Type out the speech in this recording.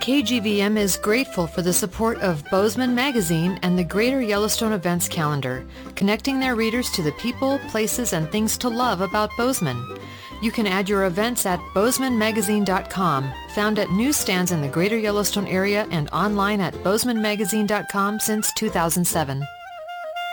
KGVM is grateful for the support of Bozeman Magazine and the Greater Yellowstone Events Calendar, connecting their readers to the people, places, and things to love about Bozeman. You can add your events at bozemanmagazine.com, found at newsstands in the Greater Yellowstone area and online at bozemanmagazine.com since 2007.